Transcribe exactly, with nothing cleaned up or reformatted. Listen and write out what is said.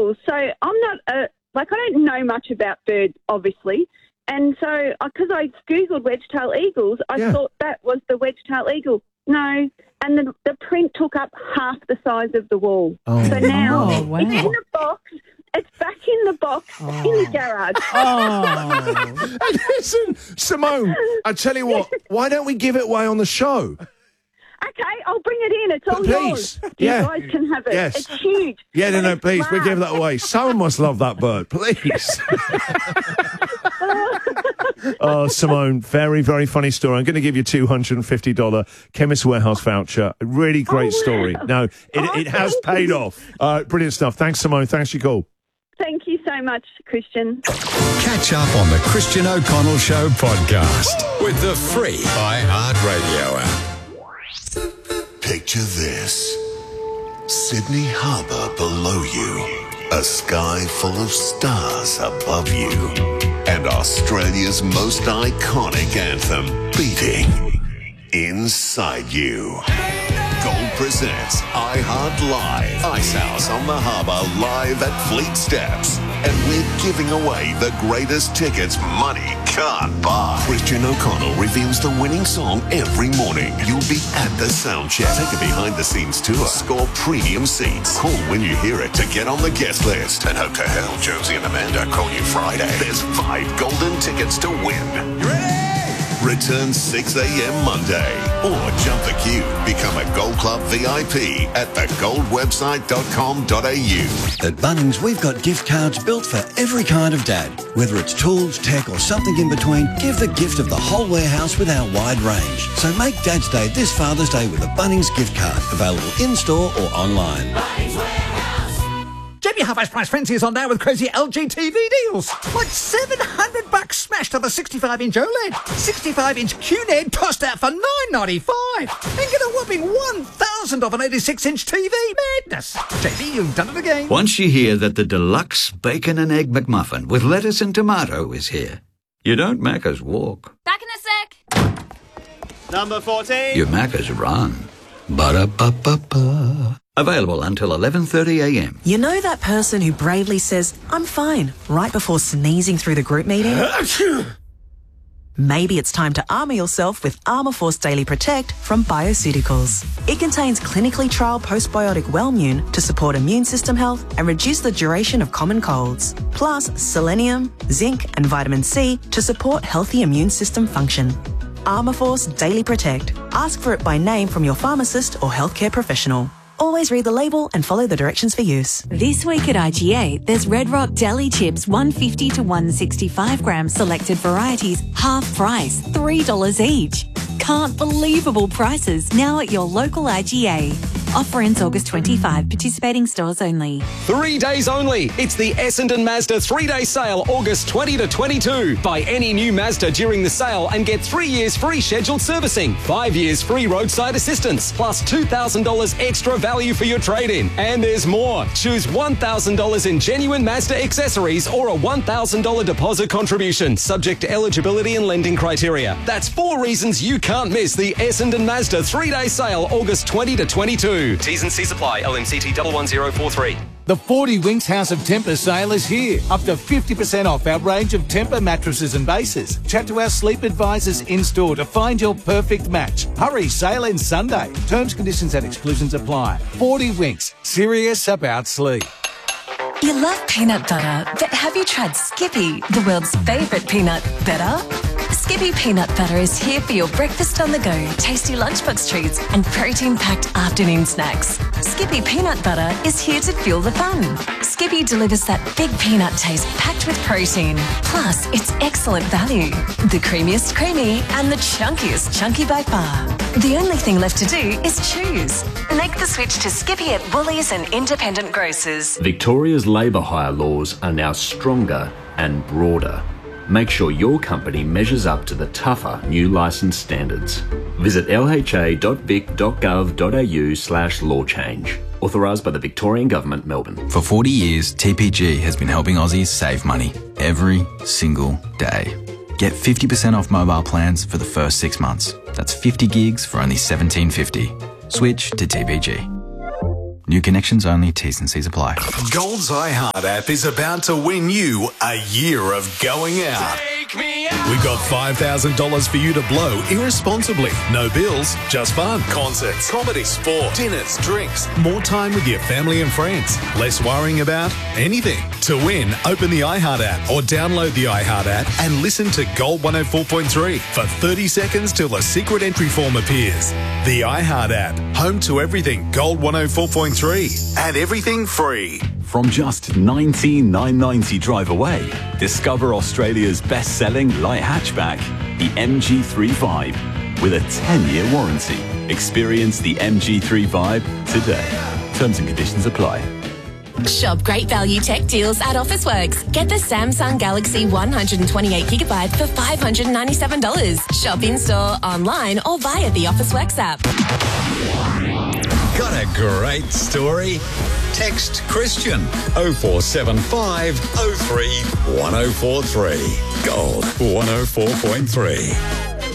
eagles. So I'm not a, like I don't know much about birds, obviously. And so, because I Googled wedge-tailed eagles, I yeah. thought that was the wedge-tailed eagle. No, and the, the print took up half the size of the wall. Oh. So now oh, wow. it's in the box. It's back in the box oh. in the garage. Oh. Hey, listen, Simone, I tell you what, why don't we give it away on the show? Okay, I'll bring it in. It's all please. yours. Yeah. You guys can have it. Yes. It's huge. Yeah, no, no, please, large. we give that away. Someone must love that bird, please. Oh, Simone, very, very funny story. I'm going to give you a two hundred fifty dollars Chemist Warehouse voucher. A really great oh, story. wow. No, it, oh, it has paid you. off. Uh, brilliant stuff. Thanks, Simone. Thanks for your call. Thank you so much, Christian. Catch up on the Christian O'Connell Show podcast with the free iHeartRadio app. Picture this. Sydney Harbour below you, a sky full of stars above you, and Australia's most iconic anthem beating inside you. Gold presents iHeart Live. Ice House on the Harbour live at Fleet Steps. And we're giving away the greatest tickets money can't buy. Christian O'Connell reveals the winning song every morning. You'll be at the sound check. Take a behind-the-scenes tour. Score premium seats. Call when you hear it to get on the guest list. And hope to hell Josie and Amanda call you Friday. There's five golden tickets to win. You ready? Return six a.m. Monday. Or jump the queue. Become a Gold Club V I P at the gold website dot com dot a u. At Bunnings, we've got gift cards built for every kind of dad. Whether it's tools, tech or something in between, give the gift of the whole warehouse with our wide range. So make Dad's Day this Father's Day with a Bunnings gift card. Available in-store or online. Bunnings Warehouse. J B Half-Ice Price Frenzy is on now with crazy L G T V deals. Like seven hundred bucks smashed to the sixty-five inch OLED. sixty-five inch Q N E D tossed out for nine ninety-five. And get a whopping one thousand off an eighty-six inch T V. Madness. J B, you've done it again. Once you hear that the deluxe bacon and egg McMuffin with lettuce and tomato is here, you don't Macca's walk. Back in a sec. Number fourteen. You Macca's run. Ba-da-ba-ba-ba. Available until eleven thirty a.m. You know that person who bravely says, I'm fine, right before sneezing through the group meeting? Maybe it's time to armour yourself with Armour Force Daily Protect from Bioceuticals. It contains clinically trialled postbiotic Wellmune to support immune system health and reduce the duration of common colds. Plus selenium, zinc and vitamin C to support healthy immune system function. Armour Force Daily Protect. Ask for it by name from your pharmacist or healthcare professional. Always read the label and follow the directions for use. This week at I G A, there's Red Rock Deli Chips, one fifty to one sixty-five gram selected varieties, half price, three dollars each. Can't believable prices now at your local I G A. Offer ends August twenty-fifth. Participating stores only. Three days only. It's the Essendon Mazda three-day sale, August twentieth to twenty-second. Buy any new Mazda during the sale and get three years free scheduled servicing, five years free roadside assistance, plus two thousand dollars extra value for your trade-in. And there's more. Choose one thousand dollars in genuine Mazda accessories or a one thousand dollars deposit contribution, subject to eligibility and lending criteria. That's four reasons you can't miss the Essendon Mazda three-day sale, August twentieth to twenty-second. T's and C's apply. L M C T one one zero four three. The forty Winks House of Tempur sale is here. Up to fifty percent off our range of Tempur mattresses and bases. Chat to our sleep advisors in-store to find your perfect match. Hurry, sale ends Sunday. Terms, conditions and exclusions apply. forty Winks. Serious about sleep. You love peanut butter, but have you tried Skippy, the world's favourite peanut butter? Skippy Peanut Butter is here for your breakfast on the go, tasty lunchbox treats and protein-packed afternoon snacks. Skippy Peanut Butter is here to fuel the fun. Skippy delivers that big peanut taste packed with protein. Plus, it's excellent value. The creamiest creamy and the chunkiest chunky by far. The only thing left to do is choose. Make the switch to Skippy at Woolies and independent grocers. Victoria's labour hire laws are now stronger and broader. Make sure your company measures up to the tougher new licence standards. Visit l h a dot vic dot gov dot a u slash law change. Authorised by the Victorian Government, Melbourne. For forty years, T P G has been helping Aussies save money every single day. Get fifty percent off mobile plans for the first six months. That's fifty gigs for only seventeen fifty. Switch to T P G. New connections only, T's and C's apply. Gold's iHeart app is about to win you a year of going out. We've got five thousand dollars for you to blow irresponsibly. No bills, just fun. Concerts, comedy, sport, dinners, drinks, more time with your family and friends. Less worrying about anything. To win, open the iHeart app or download the iHeart app and listen to Gold one oh four point three for thirty seconds till the secret entry form appears. The iHeart app, home to everything Gold one oh four point three and everything free. From just nineteen thousand nine hundred ninety drive away, discover Australia's best-selling light hatchback, the M G thirty-five, with a ten-year warranty. Experience the M G thirty-five today. Terms and conditions apply. Shop great value tech deals at Officeworks. Get the Samsung Galaxy one hundred twenty-eight gigabyte for five hundred ninety-seven dollars. Shop in-store, online or via the Officeworks app. Got a great story? Text Christian oh four seven five oh three one oh four three. Gold one oh four point three.